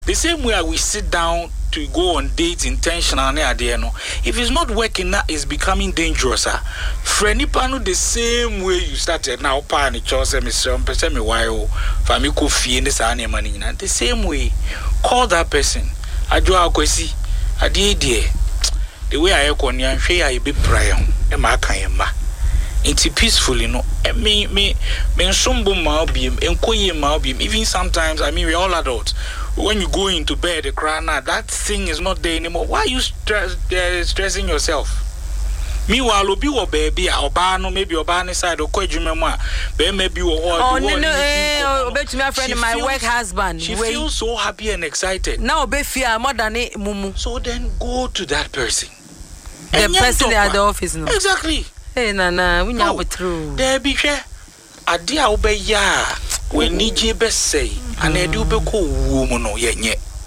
The same way we sit down to go on dates intentionally at the end. If it's not working, that is becoming dangerous. Friendly panel the same way you started now. Pan the chose me some person me why family coffee in this money. The same way, call that person. I do our kwesi. I did the way I go near share I be prayer. Emma kayema. It's peacefully no. Me sumbu maubim, enkoye maubim. Even sometimes, I mean, we're all adults. When you go into bed, the cry now, that thing is not there anymore. Why are you stressing yourself? Meanwhile, obi wo baby, obano maybe obani side or kwejumema, maybe or oh no, obey to my friend, my work husband. She feels so happy and excited. Now obey fear more than mumu. So then go to that person. The person at the office, no. Exactly. Hey, Nana, we know true. There be share. Adia obey ya. When Niji best say, and I do be cool woman or yet.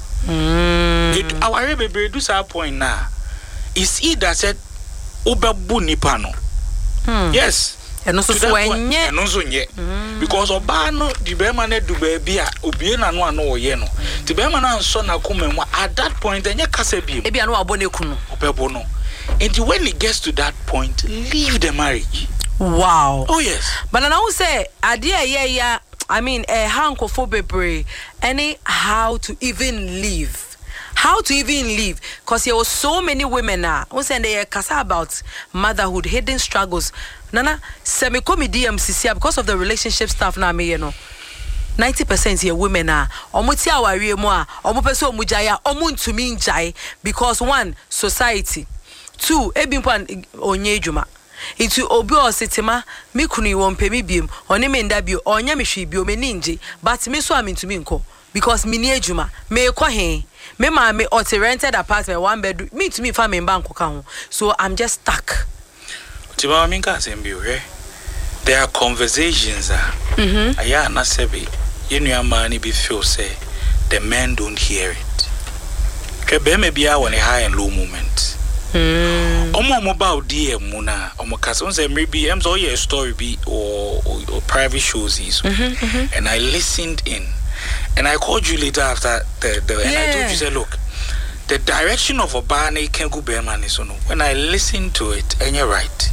Our baby do our point now. Is he that said Oba Bunipano? Yes. And also when yet, and also yet. Because Obano, the Berman do baby, Obiana no one or yeno. The Berman and son are coming at that point, and your Casabi, maybe I know a bonnecuno, Oberbono. And when it gets to that point, leave the marriage. Wow. Oh, yes. But I now say, idea, yeah. I mean, a hankophobe, any how to even live. How to even live. Because there were so many women now. Who say they kasa about motherhood, hidden struggles. Nana, semi-comi DMCC because of the relationship stuff now, me, you know. 90% here women are omuti awari mo a omupeso omujaya omuntumi njai because one society, two ebimpan onye ejuma. Into obi ositima me kunu wonpe mi biem oni me nda bio onya me hwe bio me ninje but me so am into me nko because me ni ejuma me ko he me ma me ot rented apartment one bedroom me to me family bank ka ho so I'm just stuck. Tiba mi nka sembi we there are conversations aya na sebe yenu amani be feel say the men don't hear it ke be me bia won a high and low moment. Omo mobile DM muna omo kasa say maybe I'm so a story be or private shows is and I listened in and I called you later after the and I told you say look the direction of Obane can go Berman is no when I listened to it and you're right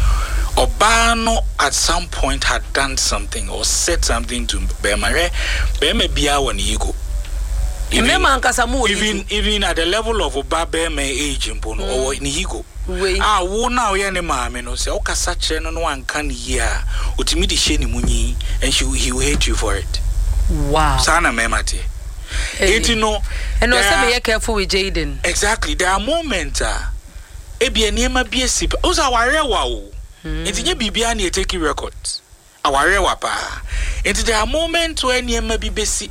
Obano at some point had done something or said something to Berman bia when you go even at the level of Obabe may age in Bono or in Higo. Ah, wo now yene mama no say okasa che no one can hear utimi di sheni munyi and he will hate you for it. Wow. Sana memate. It no and no say be careful with Jaden. Exactly. There are moments ebi eniema bi esip. Oza warewa o. Ntinye bibia na take records. Awarewa pa. There are moments when eniema bi besi